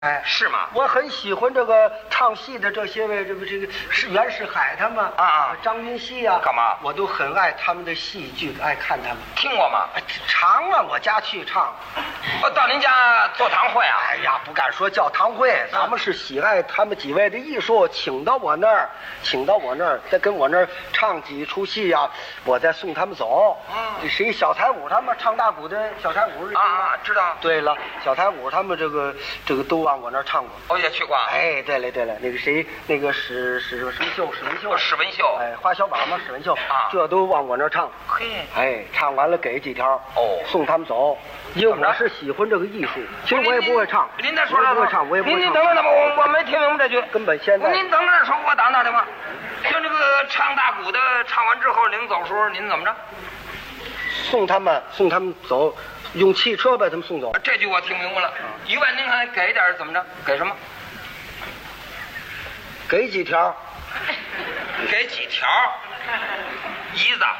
哎， 是吗？ 我很喜欢这个唱戏的这些位，这个是袁世海他们张云熙啊， 干嘛？ 我都很爱他们的戏剧，爱看他们。 听过吗？ 常往我家去唱。 我到您家座堂会啊？ 哎呀，不敢说教堂会，咱们是喜爱他们几位的艺术，请到我那儿，再跟我那儿唱几出戏呀，我再送他们走。这谁小台舞他们唱大鼓的小台舞知道。 对了，小台舞他们这个都往我那儿唱过。 我也去过。 哎，对了，那个谁，那个史文秀，哎，花小宝嘛，史文秀这都往我那儿唱。 嘿， 哎，唱完了给几条送他们走。因为我是喜欢这个艺术，其实我也不会唱。 您再说我也不会唱，我也不会唱。 您等等，我没听明白这句。 根本现在。 您等着说，我打电话。就这个唱大鼓的，唱完之后领走时候，您怎么着？ 送他们走，用汽车把他们送走。 这句我听明白了。1万您还给点怎么着？给什么？ 给几条？ 给几条？一子。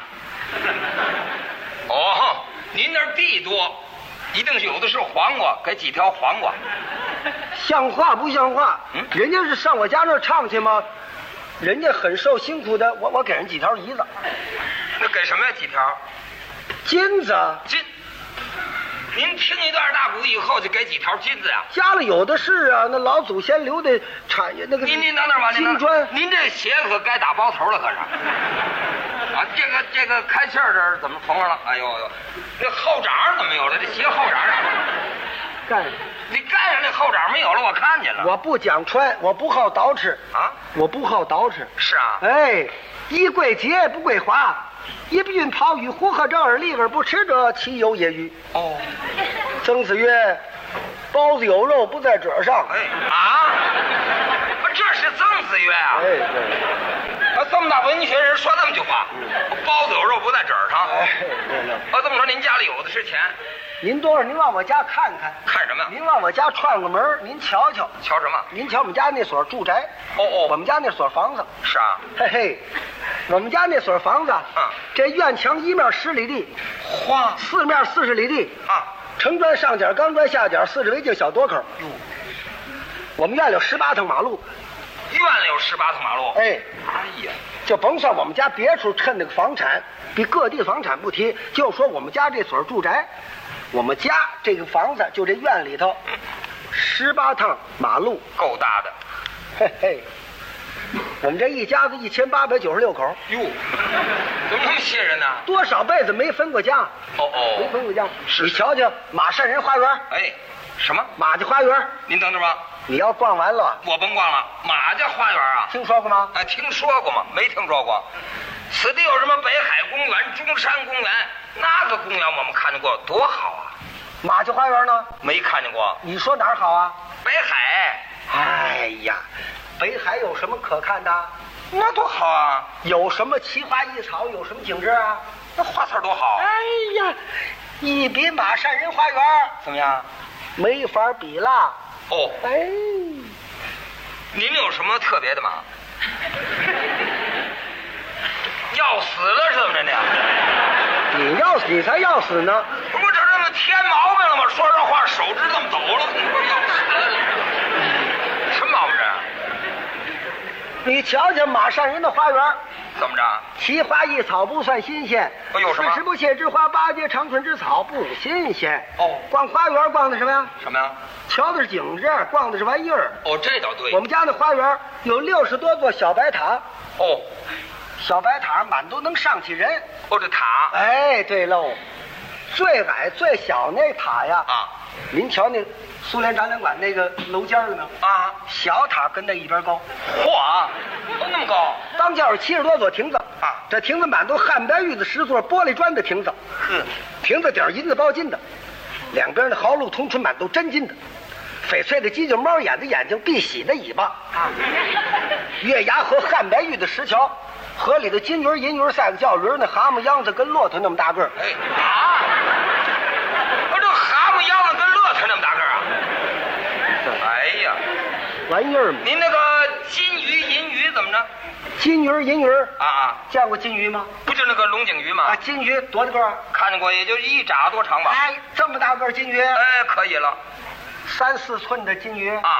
哦，您那儿地多，一定是有的是黄瓜，给几条黄瓜？ 像话不像话？人家是上我家那儿唱去吗？人家很受辛苦的，我给人几条梨子。 那给什么呀？几条？ 金子。 金。您听一段大鼓以后就给几条金子呀？ 家里有的是啊，那老祖先留的产业那个。 您等等吧， 金砖。 您这鞋可该打包头了，可是。啊，这个开线这儿怎么缝上了？哎呦，这后掌怎么没有了？这鞋后掌干？ 你盖上那后掌没有了，我看见了。 我不讲穿，我不好捯饬啊， 我不好捯饬。 是啊。 哎，衣贵洁不贵华，一不孕袍与胡鹤正而立而不吃者，其有也与？ 哦。 曾子曰：“包子有肉不在褶上。” 哎啊，这是曾子曰啊。 哎对。 这么大文学人说这么句话，包子有肉不在褶上。 哎对了。 这么说您家里有的是钱。 您多少？您往我家看看。 看什么？ 您往我家串个门，您瞧瞧。 瞧什么？ 您瞧我们家那所住宅。我们家那所房子。 是啊。 嘿嘿，我们家那所房子，这院墙一面10里地，四面40里地啊， 城砖上角，钢砖下角，40围镜小垛口。我们院里有18趟马路。 院里有18趟马路。 哎呀， 就甭算我们家别处趁那个房产，比各地房产不提，就说我们家这所住宅。我们家这个房子就这院里头，18趟马路， 够大的。 嘿嘿，我们这一家子1896口。 哟，怎么那么些人呢？ 多少辈子没分过家？没分过家。你瞧瞧马善人花园。 哎，什么？ 马家花园。 您等着吧。 你要逛完了， 我甭逛了。马家花园啊， 听说过吗？ 哎，听说过吗？没听说过。此地有什么北海公园、中山公园？那个公园我们看见过，多好啊！ 马家花园呢？ 没看见过。 你说哪儿好啊？ 北海。 哎呀，北海有什么可看的？ 那多好啊！ 有什么奇花异草？有什么景致啊？ 那花草多好！ 哎呀，一比马善人花园怎么样？ 没法比啦。哎， 您有什么特别的吗？要死了是怎么着呢？ 你才要死呢！ 不是这么添毛病了吗？说这话手指这么抖了，你说要死了？什么毛病啊？ 你瞧瞧马善人的花园， 怎么着？ 奇花异草不算新鲜， 有什么 40不谢之花，8节长春之草不新鲜。逛花园逛的什么呀？ 什么呀？ 瞧的是景致，逛的是玩意儿。 这倒对。 我们家那花园有60多座小白塔。小白塔满都能上起人。 这塔。 哎，对喽，最矮最小那塔呀，您瞧那苏联展览馆那个楼尖了没有？小塔跟那一边高。 那么高。 当间有70多座亭子这亭子满都汉白玉子10座玻璃砖的亭子。亭子顶银子包金的，两边的毫路通春满都真金的，翡翠的犄角猫眼的眼睛，碧玺的尾巴月牙河汉白玉的石桥，河里的金鱼银鱼赛个叫驴，那蛤蟆秧子跟骆驼那么大个儿。 这蛤蟆秧子跟骆驼那么大个儿啊？哎呀， 玩意儿嘛。 您那个金鱼银鱼怎么着？ 金鱼银鱼见过金鱼吗？ 不就那个龙井鱼吗？ 金鱼多大个儿？ 看见过，也就1拃多长吧。 这么大个金鱼？ 可以了。 3、4寸的金鱼啊